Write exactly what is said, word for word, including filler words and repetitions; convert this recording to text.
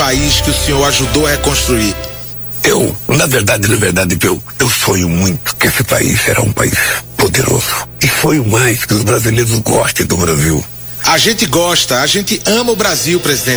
país que o senhor ajudou a reconstruir? Eu, na verdade, na verdade, eu, eu sonho muito que esse país será um país poderoso. E sonho mais que os brasileiros gostem do Brasil. A gente gosta, a gente ama o Brasil, presidente.